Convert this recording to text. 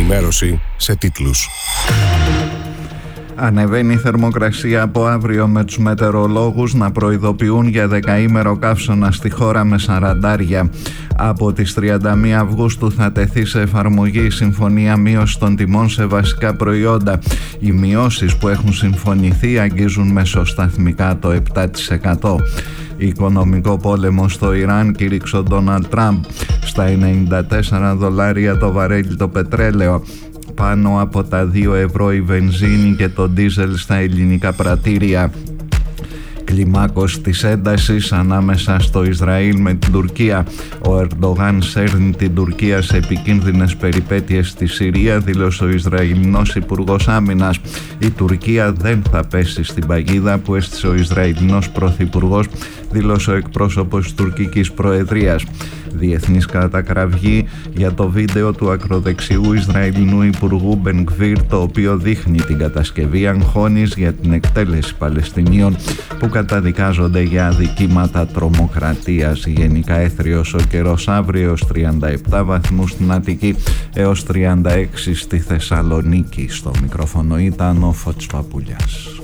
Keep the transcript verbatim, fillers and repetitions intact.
ενημέρωση σε τίτλους. Ανεβαίνει η θερμοκρασία από αύριο, με τους μετεωρολόγους να προειδοποιούν για δεκαήμερο καύσωνα στη χώρα με σαραντάρια. Από τις τριάντα μία Αυγούστου θα τεθεί σε εφαρμογή η Συμφωνία Μείωση των Τιμών σε βασικά προϊόντα. Οι μειώσεις που έχουν συμφωνηθεί αγγίζουν μεσοσταθμικά το επτά τοις εκατό. Οικονομικό πόλεμο στο Ιράν κήρυξε ο Ντόναλντ Τραμπ. Στα ενενήντα τέσσερα δολάρια το βαρέλι το πετρέλαιο. Πάνω από τα δύο ευρώ η βενζίνη και το ντίζελ στα ελληνικά πρατήρια. Κλιμάκωση της έντασης ανάμεσα στο Ισραήλ με την Τουρκία. Ο Ερντογάν σέρνει την Τουρκία σε επικίνδυνες περιπέτειες στη Συρία, δήλωσε ο Ισραηλινός Υπουργός Άμυνας. Η Τουρκία δεν θα πέσει στην παγίδα που έστησε ο Ισραηλινός Πρωθυπουργός, δήλωσε ο εκπρόσωπος της τουρκικής Προεδρίας. Διεθνής κατακραυγή για το βίντεο του ακροδεξιού Ισραηλινού Υπουργού Μπεν Γκβίρ, το οποίο δείχνει την κατασκευή αγχώνης για την εκτέλεση Παλαιστινίων που καταδικάζονται για αδικήματα τρομοκρατίας. Γενικά έθριος ο καιρός αύριο, έως τριάντα επτά βαθμούς στην Αττική έως τριάντα έξι στη Θεσσαλονίκη. Στο μικρόφωνο ήταν ο Φώτης Παπούλιας.